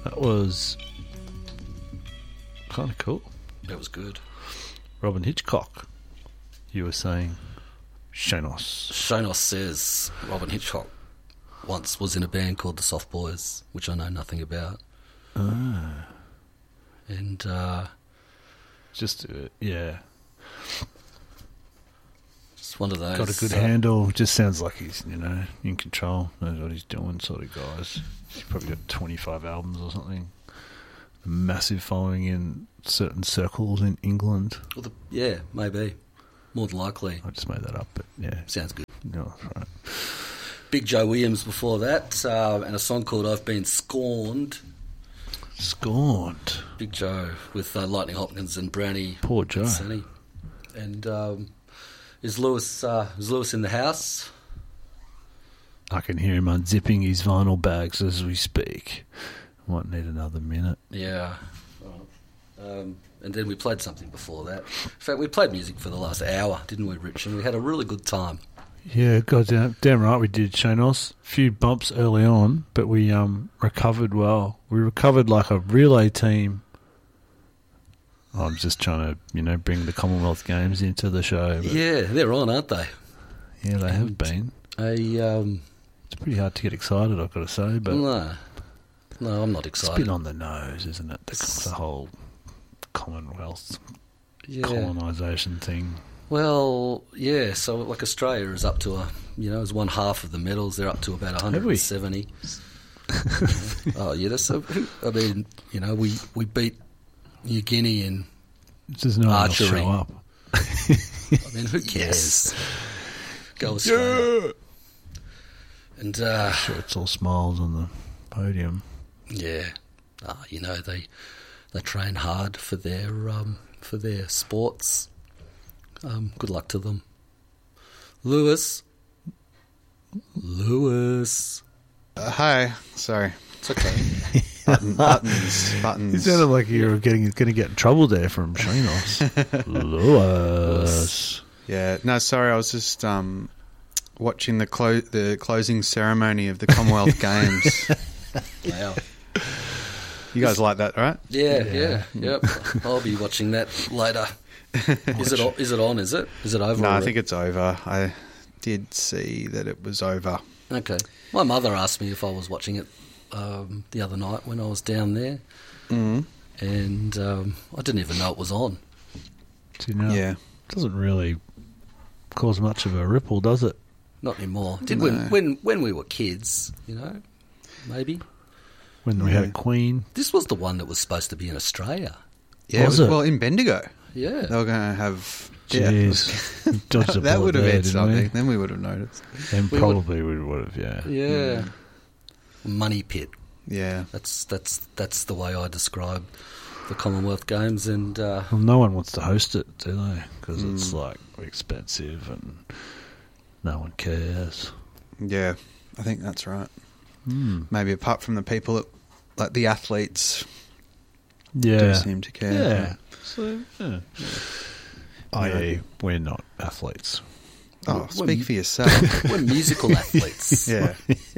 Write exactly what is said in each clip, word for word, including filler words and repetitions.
That was kind of cool. That was good. Robin Hitchcock, you were saying. Shanos. Shanos says Robin Hitchcock once was in a band called the Soft Boys, which I know nothing about. Ah. And, uh... Just, uh, yeah. Just one of those. Got a good uh, handle. Just sounds like he's, you know, in control. Knows what he's doing, sort of guys. He's probably got twenty-five albums or something. A massive following in certain circles in England. Well, the, yeah, maybe. More than likely. I just made that up, but yeah. Sounds good. No, that's right. Big Joe Williams before that, uh, and a song called I've Been Scorned. Scorned. Big Joe with uh, Lightning Hopkins and Brownie. Poor Joe. And Sonny. And um, is Lewis uh, is Lewis in the house? I can hear him unzipping his vinyl bags as we speak. Might need another minute. Yeah. Um, and then we played something before that. In fact, we played music for the last hour, didn't we, Rich? And we had a really good time. Yeah, goddamn, damn right we did, Shanos. A few bumps early on, but we um recovered well. We recovered like a relay team. I'm just trying to, you know, bring the Commonwealth Games into the show. But Yeah, they're on, aren't they? yeah, they have been. I, um, It's pretty hard to get excited, I've got to say, but no. No, I'm not it's a excited. bit on the nose, isn't it? The, the whole Commonwealth Yeah. colonisation thing. Well, yeah, so like Australia is up to a, you know, is one half of the medals. They're up to about one hundred seventy. Oh, yeah, that's so, I mean, you know, we, we beat New Guinea in Just no one will archery. show up. I mean, who cares? Go Australia. Yeah. And, uh, Sure, it's all smiles on the podium. yeah, uh, you know, they they train hard for their um, for their sports. Um, good luck to them. Lewis. Lewis. Uh, hi, sorry. It's okay. Button, buttons, buttons. You sounded like you were getting going to get in trouble there from Shanos. Lewis. Yeah, no, sorry. I was just um, watching the clo- the closing ceremony of the Commonwealth Games. Wow. You guys like that, right? Yeah, Yeah. yeah, yep. I'll be watching that later. Is it on, is it on, is it? Is it over? No, I already? think it's over. I did see that it was over. Okay. My mother asked me if I was watching it um, the other night when I was down there, Mm. and um, I didn't even know it was on. Do you know? Yeah. It doesn't really cause much of a ripple, does it? Not anymore. Did No. when, when when we were kids, you know, maybe. When we Yeah. had a queen. This was the one that was supposed to be in Australia. Yeah, Was it was, it? well, in Bendigo. Yeah. They were going to have... Jeez. Yeah. Dodged a that bullet would have there, been didn't something. we? Then we would have noticed. And We probably we would have, yeah. Yeah. Money pit. Yeah. That's that's that's the way I describe the Commonwealth Games, and uh, Well, no one wants to host it, do they? Because it's Mm. like expensive and no one cares. Yeah, I think that's right. Mm. Maybe apart from the people that, like the athletes, do Yeah. seem to care. Yeah. So, yeah. Yeah. that is, we're not athletes. Oh, We're- speak for yourself. we're musical athletes. Yeah.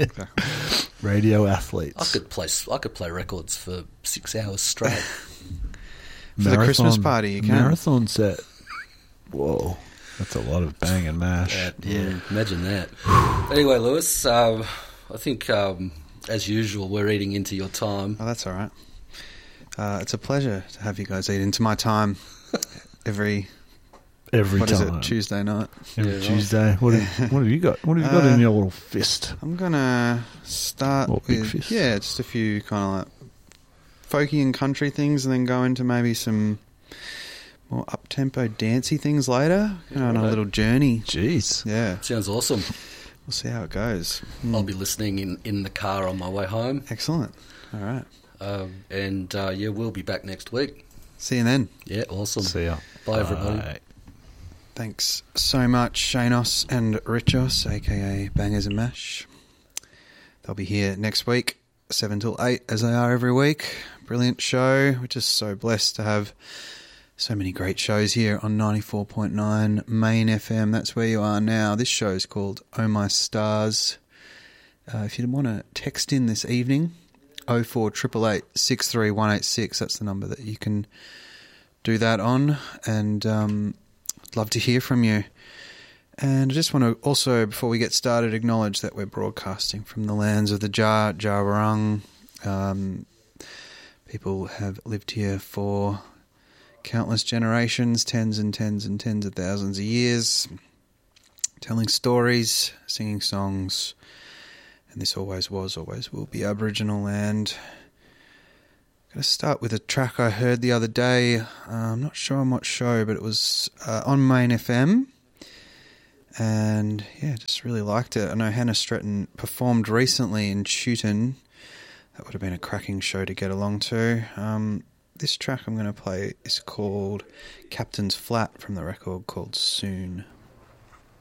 Radio I athletes. could play I could play records for six hours straight. For the Christmas party, you can. Marathon set. Whoa. That's a lot of bang and mash. That- yeah, imagine that. Anyway, Lewis, um, I think um, as usual we're eating into your time. Oh, that's all right. Uh, it's a pleasure to have you guys eat into my time every, Every what is time. it, Tuesday night. Every Yeah, right. Tuesday. What have, what have you got? What have you got Uh, in your little fist? I'm going to start What, big with, fist? yeah, just a few kind of like folky and country things, and then go into maybe some more up-tempo dancey things later. Go on a right. little journey. Jeez. Yeah, Sounds awesome. we'll see how it goes. Mm. I'll be listening in, in the car on my way home. Excellent. All right. Um, and uh, yeah, we'll be back next week. See you then. Yeah, awesome. See ya. Bye, everybody. Bye. Thanks so much, Shanos and Richos, aka Bangers and Mash. They'll be here next week, seven till eight, as they are every week. Brilliant show. We're just so blessed to have so many great shows here on ninety-four point nine Main F M. That's where you are now. This show is called Oh My Stars. Uh, if you want to text in this evening, oh four eight eight eight, six three one eight six. That's the number that you can do that on, and um, I'd love to hear from you. And I just want to also, before we get started, acknowledge that we're broadcasting from the lands of the Dja, Dja Wurrung. Um, people have lived here for countless generations, tens and tens and tens of thousands of years, telling stories, singing songs, and this always was, always will be Aboriginal land. I'm going to start with a track I heard the other day. Uh, I'm not sure on what show, but it was uh, on Main F M. And yeah, just really liked it. I know Hannah Stretton performed recently in Chewton. That would have been a cracking show to get along to. Um, this track I'm going to play is called Captain's Flat from the record called Soon.